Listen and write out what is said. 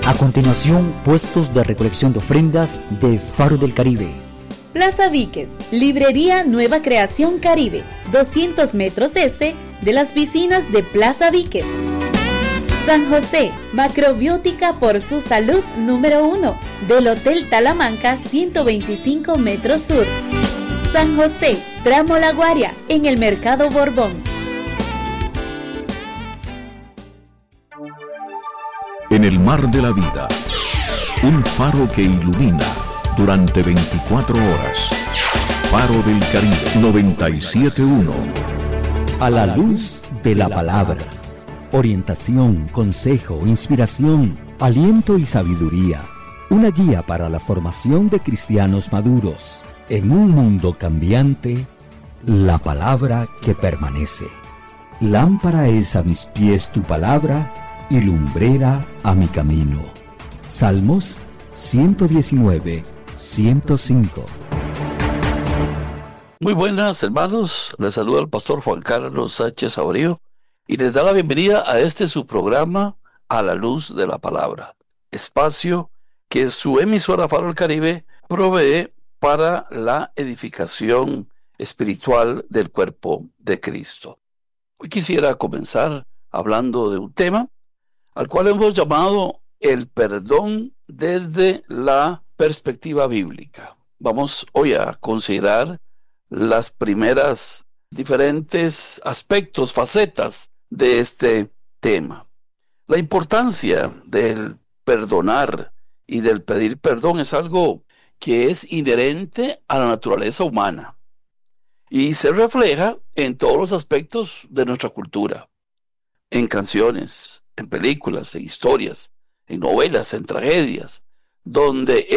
A continuación, puestos de recolección de ofrendas de Faro del Caribe. Plaza Víquez, Librería Nueva Creación Caribe, 200 metros S de las piscinas de Plaza Víquez. San José, macrobiótica por su salud número 1, del Hotel Talamanca, 125 metros sur. San José, tramo La Guaria, en el Mercado Borbón. En el mar de la vida, un faro que ilumina durante 24 horas. Faro del Caribe 97.1. A la luz de la palabra. Orientación, consejo, inspiración, aliento y sabiduría. Una guía para la formación de cristianos maduros. En un mundo cambiante, la palabra que permanece. Lámpara es a mis pies tu palabra y lumbrera a mi camino. Salmos 119, 105. Muy buenas, hermanos. Les saluda el pastor Juan Carlos Sánchez Abreu y les da la bienvenida a este su programa A la Luz de la Palabra, espacio que su emisora Faro del Caribe provee para la edificación espiritual del cuerpo de Cristo. Hoy quisiera comenzar hablando de un tema al cual hemos llamado el perdón desde la perspectiva bíblica. Vamos hoy a considerar las primeras diferentes aspectos, facetas de este tema. La importancia del perdonar y del pedir perdón es algo que es inherente a la naturaleza humana y se refleja en todos los aspectos de nuestra cultura, en canciones, en películas, en historias, en novelas, en tragedias, donde